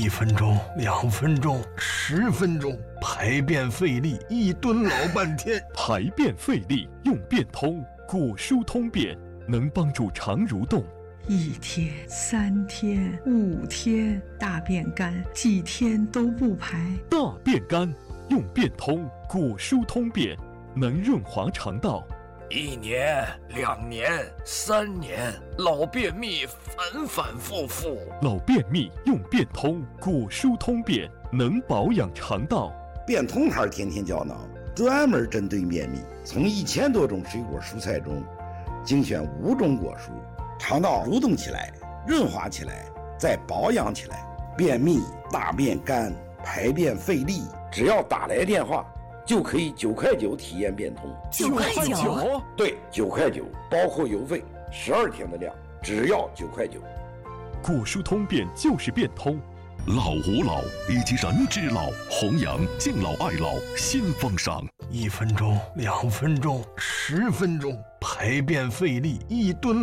1分钟、2分钟、10分钟，排便费力，1吨老半天。 排便费力用便通，果蔬通便能帮助肠蠕动。 1天、3天、5天，大便干，几天都不排。 大便干用便通，果蔬通便能润滑肠道。 1年、2年、3年，老便秘反反复复。 老便秘用便通，果蔬通便能保养肠道。 便通牌天天胶囊专门针对便秘，从1000多种水果蔬菜中精选5种果蔬，肠道蠕动起来，润滑起来，再保养起来。便秘、大便干、排便费力，只要打来电话就可以9块9体验便通。 9块9？ 对，9块9，包括邮费，12天的量，只要9块9。 果蔬通便就是便通。 老吾老以及人之老，弘扬敬老爱老新风尚。 1分钟、2分钟、10分钟，排便费力，1吨